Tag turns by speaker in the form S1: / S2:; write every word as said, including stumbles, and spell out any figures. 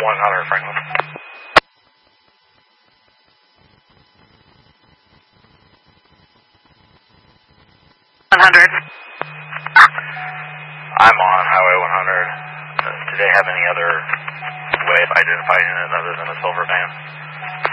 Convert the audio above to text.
S1: one hundred, Franklin.
S2: one hundred.
S1: I'm on Highway one hundred. Uh, do they have any other way of identifying it other than a silver van?